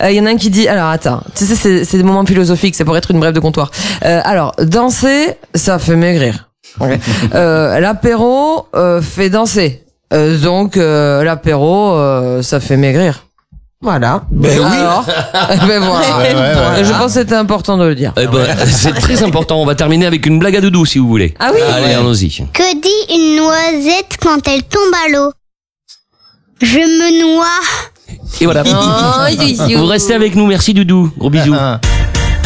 Il y en a un qui dit, alors attends, tu sais, c'est des moments philosophiques, ça pourrait être une brève de comptoir. Alors, danser, ça fait maigrir. Okay. L'apéro fait danser. Donc, l'apéro, ça fait maigrir. Voilà. Ben oui. Alors, ben voilà. Ouais. Je pense que c'était important de le dire. C'est très important. On va terminer avec une blague à doudou si vous voulez. Ah oui. Allez, allons-y. Que dit une noisette quand elle tombe à l'eau? Je me noie. Et voilà. Oh, Vous restez avec nous. Merci Doudou. Gros bisous.